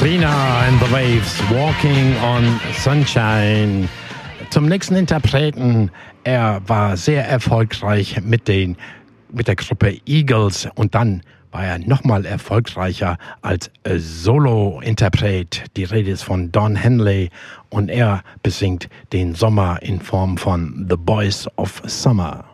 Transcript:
Katrina and the Waves, Walking on Sunshine. Zum nächsten Interpreten. Er war sehr erfolgreich mit der Gruppe Eagles und dann war er nochmal erfolgreicher als Solo-Interpret. Die Rede ist von Don Henley und er besingt den Sommer in Form von The Boys of Summer.